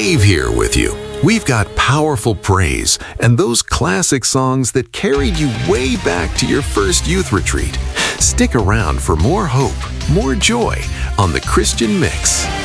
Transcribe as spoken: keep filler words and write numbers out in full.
Dave here with you. We've got powerful praise and those classic songs that carried you way back to your first youth retreat. Stick around for more hope, more joy on the Christian Mix.